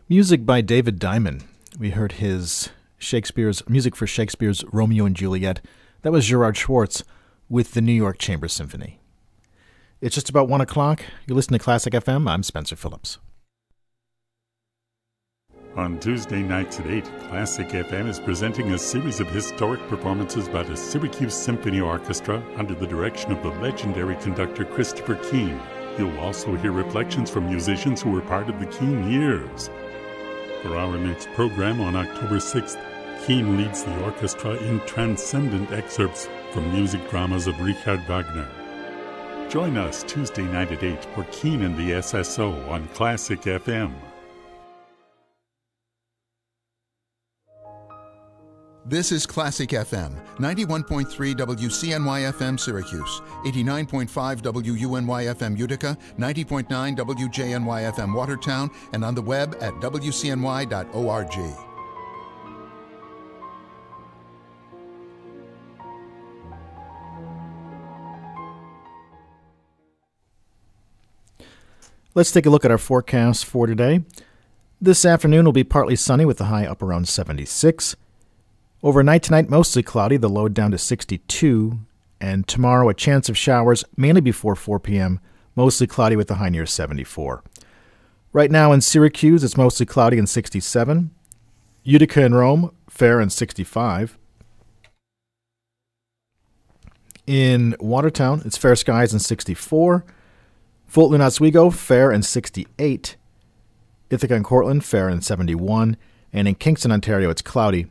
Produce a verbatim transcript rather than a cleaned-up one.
Music by David Diamond. We heard his Shakespeare's music for Shakespeare's Romeo and Juliet. That was Gerard Schwartz with the New York Chamber Symphony. It's just about one o'clock. You're listening to Classic F M. I'm Spencer Phillips. On Tuesday nights at eight, Classic F M is presenting a series of historic performances by the Syracuse Symphony Orchestra under the direction of the legendary conductor Christopher Keane. You'll also hear reflections from musicians who were part of the Keane years. For our next program on October sixth, Keane leads the orchestra in transcendent excerpts from music dramas of Richard Wagner. Join us Tuesday night at eight for Keane and the S S O on Classic F M. This is Classic F M, ninety-one point three W C N Y F M Syracuse, eighty-nine point five W U N Y F M Utica, ninety point nine W J N Y F M Watertown, and on the web at W C N Y dot org. Let's take a look at our forecast for today. This afternoon will be partly sunny with the high up around seventy-six. Overnight tonight, mostly cloudy, the low down to sixty-two. And tomorrow, a chance of showers, mainly before four p.m., mostly cloudy with the high near seventy-four. Right now in Syracuse, it's mostly cloudy and sixty-seven. Utica and Rome, fair and sixty-five. In Watertown, it's fair skies and sixty-four. Fulton and Oswego, fair and sixty-eight. Ithaca and Cortland, fair and seventy-one. And in Kingston, Ontario, it's cloudy